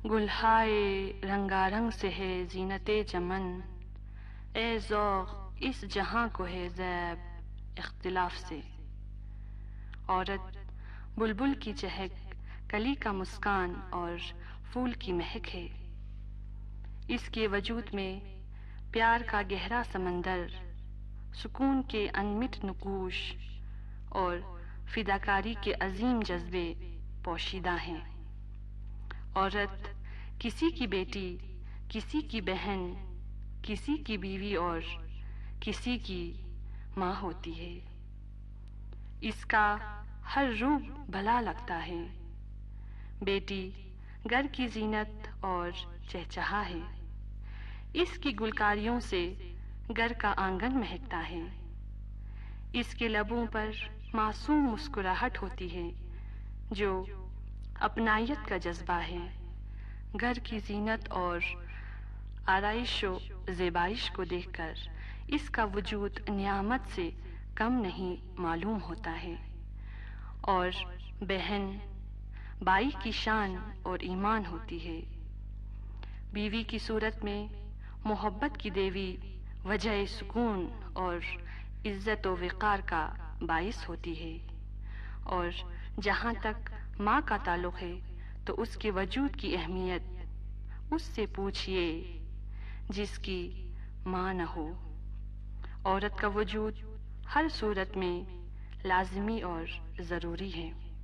گلہائے رنگارنگ سے ہے زینت چمن، اے ذوق اس جہاں کو ہے زیب اختلاف سے۔ عورت بلبل کی چہک، کلی کا مسکان اور پھول کی مہک ہے۔ اس کے وجود میں پیار کا گہرا سمندر، سکون کے انمٹ نقوش اور فداکاری کے عظیم جذبے پوشیدہ ہیں۔ عورت کسی کی بیٹی، کسی کی بہن، کسی کی بیوی اور کسی کی ماں ہوتی ہے۔ اس کا ہر روپ بھلا لگتا ہے۔ بیٹی گھر کی زینت اور چہچہا ہے۔ اس کی گلکاریوں سے گھر کا آنگن مہکتا ہے۔ اس کے لبوں پر معصوم مسکراہٹ ہوتی ہے جو اپنائیت کا جذبہ ہے۔ گھر کی زینت اور آرائش و زیبائش کو دیکھ کر اس کا وجود نعمت سے کم نہیں معلوم ہوتا ہے، اور بہن بائی کی شان اور ایمان ہوتی ہے۔ بیوی کی صورت میں محبت کی دیوی وجہ سکون اور عزت و وقار کا باعث ہوتی ہے، اور جہاں تک ماں کا تعلق ہے تو اس کے وجود کی اہمیت اس سے پوچھئے جس کی ماں نہ ہو۔ عورت کا وجود ہر صورت میں لازمی اور ضروری ہے۔